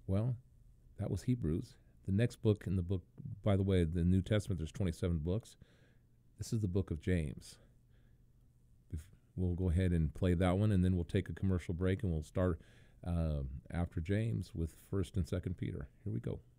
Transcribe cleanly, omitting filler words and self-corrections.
Well, that was Hebrews. The next book in the book, by the way, the New Testament, there's 27 books. This is the book of James. We'll go ahead and play that one, and then we'll take a commercial break, and we'll start after James with 1st and 2nd Peter. Here we go.